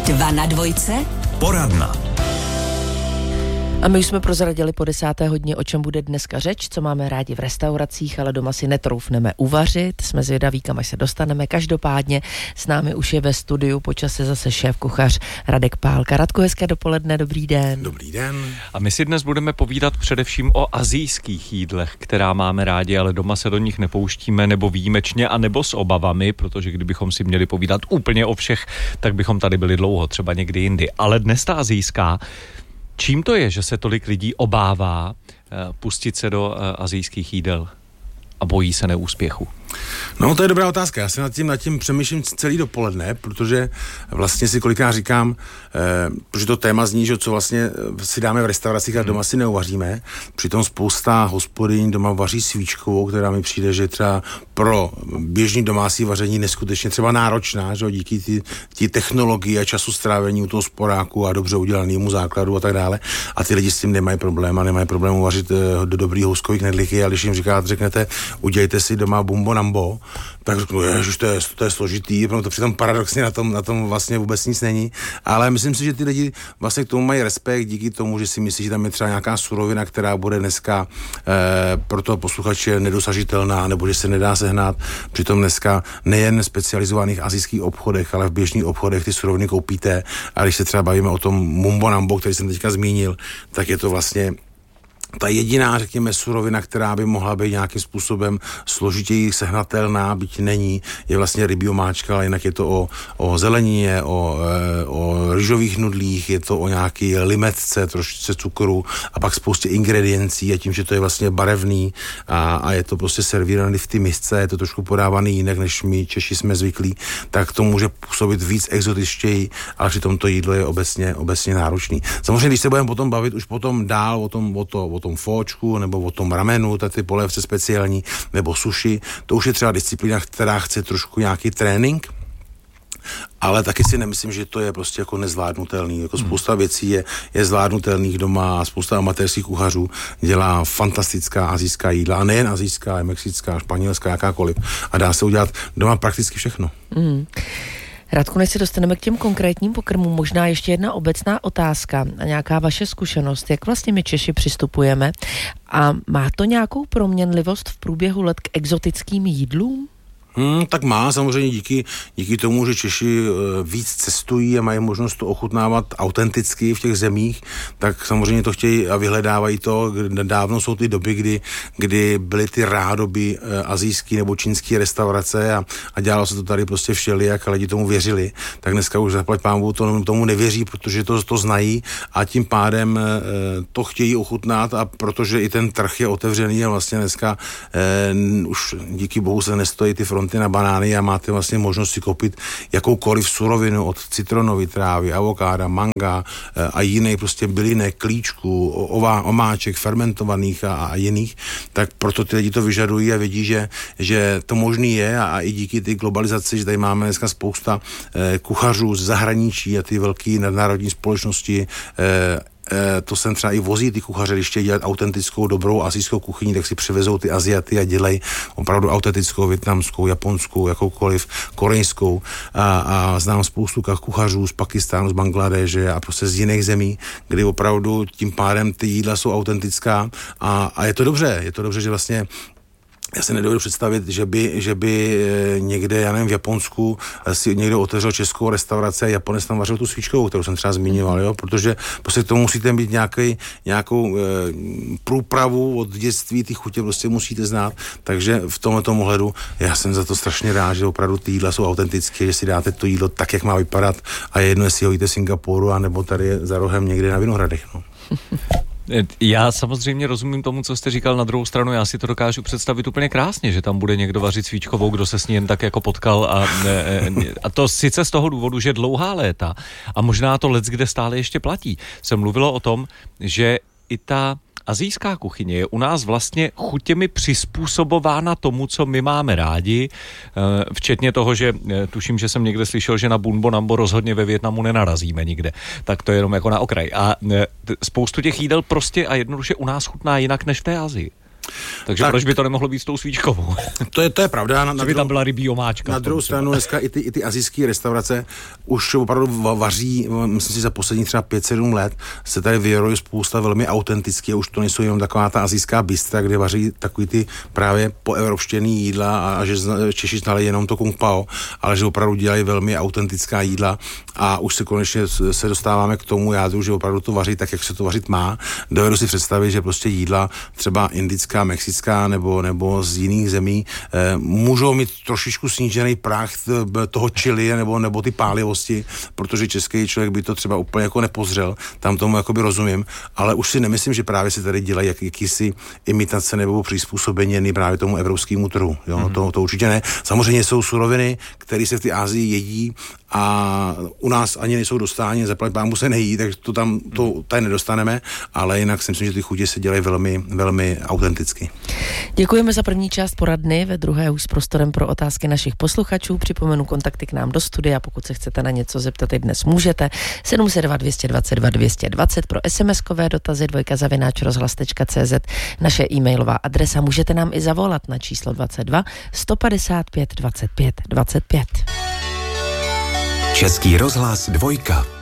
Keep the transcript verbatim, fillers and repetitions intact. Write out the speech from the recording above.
Dva na dvojce. Poradna. A my už jsme prozradili po desáté hodině, o čem bude dneska řeč, co máme rádi v restauracích, ale doma si netroufneme uvařit. Jsme zvědaví, kam až se dostaneme. Každopádně s námi už je ve studiu po čase zase šéf-kuchař Radek Pálka. Radku, hezké dopoledne, dobrý den. Dobrý den. A my si dnes budeme povídat především o asijských jídlech, která máme rádi, ale doma se do nich nepouštíme, nebo výjimečně, a nebo s obavami, protože kdybychom si měli povídat úplně o všech, tak bychom tady byli dlouho, třeba někdy jindy. Ale dnes ta asijská. Čím to je, že se tolik lidí obává uh, pustit se do uh, asijských jídel a bojí se neúspěchu? No, to je dobrá otázka. Já se nad tím, nad tím přemýšlím celý dopoledne, protože vlastně si kolikrát říkám, eh, protože to téma zní, že co vlastně si dáme v restauracích a doma si neuvaříme. Přitom spousta hospodyň doma vaří svíčkovou, která mi přijde, že třeba pro běžný domácí vaření neskutečně třeba náročná, že díky ty, ty technologii a času strávení u toho sporáku a dobře udělanému základu a tak dále. A ty lidi s tím nemají problém a nemají problém uvařit eh, do dobrý houskových knedlíky, a když jim říkáte, řeknete, udělejte si doma bumbo nambo, tak řeknu, ježiš, to je, to je složitý, protože to přitom paradoxně na tom, na tom vlastně vůbec nic není, ale myslím si, že ty lidi vlastně k tomu mají respekt díky tomu, že si myslí, že tam je třeba nějaká surovina, která bude dneska eh, pro toho posluchače nedosažitelná, nebo že se nedá sehnat. Přitom dneska nejen v specializovaných asijských obchodech, ale v běžných obchodech ty suroviny koupíte, a když se třeba bavíme o tom mumbo nambo, který jsem teďka zmínil, tak je to vlastně ta jediná, řekněme, surovina, která by mohla být nějakým způsobem složitěji sehnatelná, byť není, je vlastně rybí omáčka, ale jinak je to o, o zelenině, o, o rýžových nudlích, je to o nějaký limetce, trošičce cukru a pak spoustě ingrediencí, a tím, že to je vlastně barevný a, a je to prostě servírovaný v ty misce, je to trošku podávaný jinak, než my Češi jsme zvyklí, tak to může působit víc exotičtěji, ale přitom to jídlo je obecně, obecně náročný. Samozřejmě, když se budeme potom bavit už potom dál o tom, o to, o tom fóčku, nebo o tom ramenu, ty polévce speciální, nebo sushi, to už je třeba disciplína, která chce trošku nějaký trénink, ale taky si nemyslím, že to je prostě jako nezvládnutelný. Jako spousta věcí je, je zvládnutelných doma a spousta amatérských kuchařů dělá fantastická asijská jídla, a nejen asijská, mexická, španělská, jakákoliv. A dá se udělat doma prakticky všechno. Mm. Radku, než se dostaneme k těm konkrétním pokrmům, možná ještě jedna obecná otázka a nějaká vaše zkušenost. Jak vlastně my Češi přistupujeme a má to nějakou proměnlivost v průběhu let k exotickým jídlům? Hmm, tak má, samozřejmě díky, díky tomu, že Češi víc cestují a mají možnost to ochutnávat autenticky v těch zemích, tak samozřejmě to chtějí a vyhledávají to. Dávno jsou ty doby, kdy, kdy byly ty rádoby asijský nebo čínský restaurace a, a dělalo se to tady prostě všelijak a lidi tomu věřili. Tak dneska už zaplať pánbůh to, tomu nevěří, protože to, to znají a tím pádem e, to chtějí ochutnat, a protože i ten trh je otevřený a vlastně dneska e, už díky bohu se nestojí ty fronty na banány a máte vlastně možnost si koupit jakoukoliv surovinu od citronové trávy, avokáda, manga a jiných prostě bylinek, klíčků, ová, omáček, fermentovaných a, a jiných, tak proto ty lidi to vyžadují a vědí, že, že to možný je, a, a i díky té globalizaci, že tady máme dneska spousta eh, kuchařů z zahraničí a ty velké nadnárodní společnosti eh, to sem třeba i vozí ty kuchaře, když chtějí dělat autentickou, dobrou asijskou kuchyni, tak si přivezou ty Aziaty a dělají opravdu autentickou, vietnamskou, japonskou, jakoukoliv, korejskou. A, a znám spoustu kuchařů z Pakistánu, z Bangladéše a prostě z jiných zemí, kdy opravdu tím pádem ty jídla jsou autentická, a, a je to dobře, je to dobře, že vlastně já se nedovedu představit, že by, že by někde, já nevím, v Japonsku si někdo otevřel českou restauraci a Japonec tam vařil tu svíčkovou, kterou jsem třeba zmiňoval, jo, protože prostě to musíte mít nějaký, nějakou e, průpravu od dětství, ty chutě prostě musíte znát, takže v tomto ohledu já jsem za to strašně rád, že opravdu ty jídla jsou autentické, že si dáte to jídlo tak, jak má vypadat, a je jedno, jestli ho jíte v Singapuru, anebo tady za rohem někde na Vinohradech, no. Já samozřejmě rozumím tomu, co jste říkal, na druhou stranu já si to dokážu představit úplně krásně, že tam bude někdo vařit svíčkovou, kdo se s ní jen tak jako potkal, a, a to sice z toho důvodu, že dlouhá léta a možná to leckde stále ještě platí. Se mluvilo o tom, že i ta asijská kuchyně je u nás vlastně chutěmi přizpůsobována tomu, co my máme rádi, včetně toho, že tuším, že jsem někde slyšel, že na bumbo nambo rozhodně ve Vietnamu nenarazíme nikde. Tak to je jenom jako na okraj. A spoustu těch jídel prostě a jednoduše u nás chutná jinak než v té Asii. Takže tak, proč by to nemohlo být s tou svíčkovou? To je, to je pravda. Na, na by tam byla rybí omáčka. Na druhou stranu dneska i ty, i ty asijské restaurace už opravdu vaří, myslím si za poslední třeba pět sedm let, se tady vyjoruje spousta velmi autentické, už to nejsou jenom taková ta asijská bystra, kde vaří takový ty právě poevropštěný jídla a, a že Češi znali jenom to kung pao, ale že opravdu dělají velmi autentická jídla a už se konečně se dostáváme k tomu jádru, že opravdu to vaří tak, jak se to vařit má. Dovedu si představit, že prostě jídla třeba indická, mexická nebo, nebo z jiných zemí eh, můžou mít trošičku snížený práh toho chili nebo, nebo ty pálivosti, protože český člověk by to třeba úplně jako nepozřel, tam tomu jakoby rozumím, ale už si nemyslím, že právě se tady dělají jak, jakýsi imitace nebo přizpůsobení právě tomu evropskému trhu. Jo? Mm-hmm. To, to určitě ne. Samozřejmě jsou suroviny, které se v té Asii jedí a u nás ani nejsou dostání, zaplať pámu se nejí, takže to tam to tady nedostaneme, ale jinak si myslím, že ty chutě se dělají velmi, velmi autenticky. Děkujeme za první část poradny, ve druhé už s prostorem pro otázky našich posluchačů. Připomenu kontakty k nám do studia, pokud se chcete na něco zeptat, i dnes můžete. sedm set dva, dvě dvacet dva, dvě dvacet pro SMSkové dotazy dvojka zavináč rozhlas tečka cé zet. Naše e-mailová adresa, můžete nám i zavolat na číslo dvacet dva, sto padesát pět, dvacet pět, dvacet pět. Český rozhlas dvojka.